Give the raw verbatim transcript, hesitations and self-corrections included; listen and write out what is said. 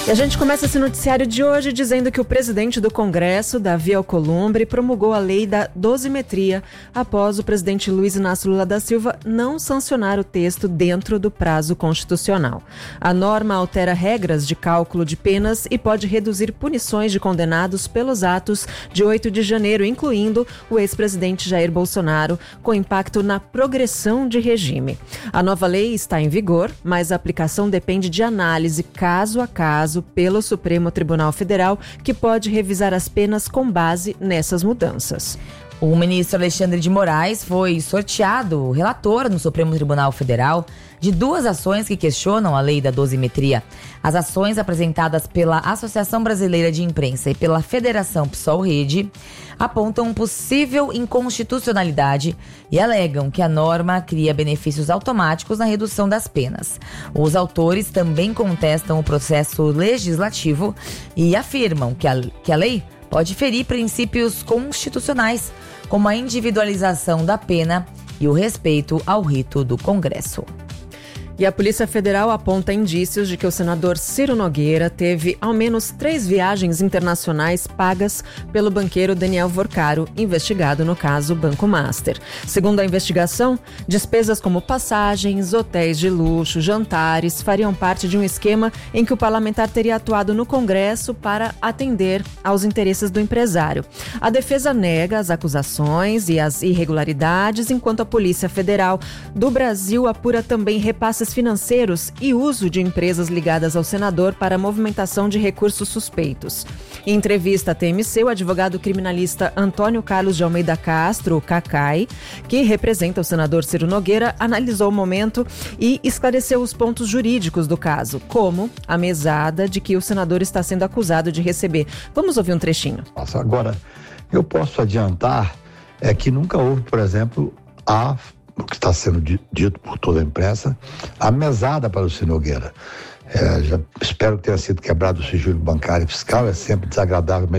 E a gente começa esse noticiário de hoje dizendo que o presidente do Congresso, Davi Alcolumbre, promulgou a lei da dosimetria após o presidente Luiz Inácio Lula da Silva não sancionar o texto dentro do prazo constitucional. A norma altera regras de cálculo de penas e pode reduzir punições de condenados pelos atos de oito de janeiro, incluindo o ex-presidente Jair Bolsonaro, com impacto na progressão de regime. A nova lei está em vigor, mas a aplicação depende de análise caso a caso pelo Supremo Tribunal Federal, que pode revisar as penas com base nessas mudanças. O ministro Alexandre de Moraes foi sorteado relator no Supremo Tribunal Federal de duas ações que questionam a lei da dosimetria. As ações apresentadas pela Associação Brasileira de Imprensa e pela Federação PSOL-Rede apontam possível inconstitucionalidade e alegam que a norma cria benefícios automáticos na redução das penas. Os autores também contestam o processo legislativo e afirmam que a, que a lei pode ferir princípios constitucionais, como a individualização da pena e o respeito ao rito do Congresso. E a Polícia Federal aponta indícios de que o senador Ciro Nogueira teve ao menos três viagens internacionais pagas pelo banqueiro Daniel Vorcaro, investigado no caso Banco Master. Segundo a investigação, despesas como passagens, hotéis de luxo, jantares fariam parte de um esquema em que o parlamentar teria atuado no Congresso para atender aos interesses do empresário. A defesa nega as acusações e as irregularidades, enquanto a Polícia Federal do Brasil apura também repasses financeiros e uso de empresas ligadas ao senador para a movimentação de recursos suspeitos. Em entrevista à T M C, o advogado criminalista Antônio Carlos de Almeida Castro, o Cacai, que representa o senador Ciro Nogueira, analisou o momento e esclareceu os pontos jurídicos do caso, como a mesada de que o senador está sendo acusado de receber. Vamos ouvir um trechinho. Nossa, agora, eu posso adiantar é que nunca houve, por exemplo, a o que está sendo dito por toda a imprensa, a mesada para o Ciro Nogueira. É, já espero que tenha sido quebrado o sigilo bancário e fiscal, é sempre desagradável, mas